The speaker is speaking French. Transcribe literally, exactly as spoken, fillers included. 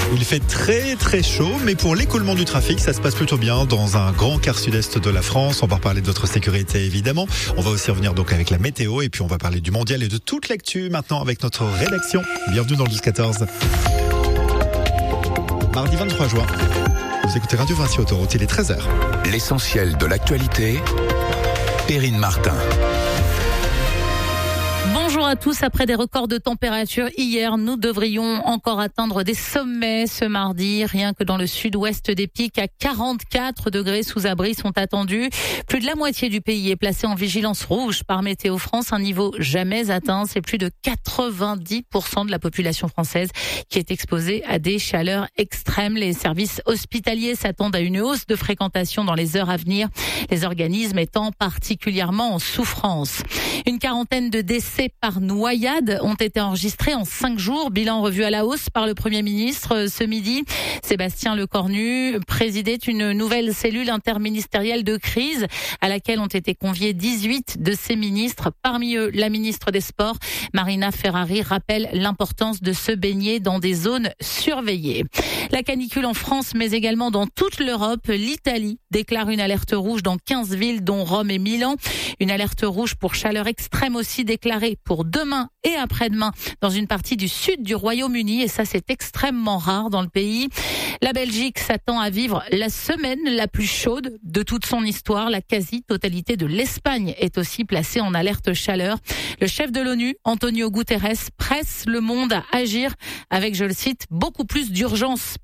Il fait très très chaud, mais pour l'écoulement du trafic, ça se passe plutôt bien dans un grand quart sud-est de la France. On va reparler de votre sécurité évidemment. On va aussi revenir donc avec la météo et puis on va parler du mondial et de toute l'actu maintenant avec notre rédaction. Bienvenue dans le douze quatorze. Mardi vingt-trois juin. Vous écoutez Radio Vinci Autoroute, il est treize heures. L'essentiel de l'actualité, Perrine Martin. Bonjour à tous. Après des records de température hier, nous devrions encore atteindre des sommets ce mardi. Rien que dans le sud-ouest, des pics à quarante-quatre degrés sous abri sont attendus. Plus de la moitié du pays est placé en vigilance rouge par Météo France, un niveau jamais atteint. C'est plus de quatre-vingt-dix pour cent de la population française qui est exposée à des chaleurs extrêmes. Les services hospitaliers s'attendent à une hausse de fréquentation dans les heures à venir, les organismes étant particulièrement en souffrance. Une quarantaine de décès par noyade ont été enregistrés en cinq jours. Bilan revu à la hausse par le Premier ministre ce midi. Sébastien Lecornu présidait une nouvelle cellule interministérielle de crise à laquelle ont été conviés dix-huit de ses ministres. Parmi eux, la ministre des Sports, Marina Ferrari, rappelle l'importance de se baigner dans des zones surveillées. La canicule en France, mais également dans toute l'Europe. L'Italie déclare une alerte rouge dans quinze villes, dont Rome et Milan. Une alerte rouge pour chaleur extrême aussi déclarée pour demain et après-demain dans une partie du sud du Royaume-Uni. Et ça, c'est extrêmement rare dans le pays. La Belgique s'attend à vivre la semaine la plus chaude de toute son histoire. La quasi-totalité de l'Espagne est aussi placée en alerte chaleur. Le chef de l'ONU, Antonio Guterres, presse le monde à agir avec, je le cite, beaucoup plus d'urgence